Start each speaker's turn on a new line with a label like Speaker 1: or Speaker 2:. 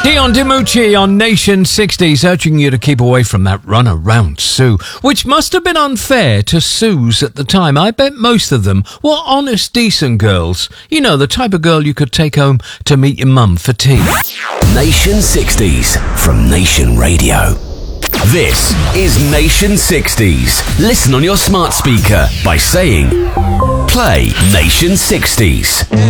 Speaker 1: Dion DiMucci on Nation 60s, urging you to keep away from that runaround Sue, which must have been unfair to Sues at the time. I bet most of them were honest, decent girls. You know, the type of girl you could take home to meet your mum for tea.
Speaker 2: Nation 60s from Nation Radio. This is Nation 60s. Listen on your smart speaker by saying, play Nation 60s.